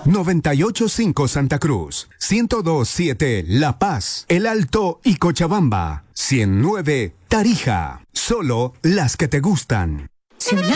98.5 Santa Cruz, 102.7 La Paz, El Alto y Cochabamba, 100.9 Tarija. Solo las que te gustan. Ciudad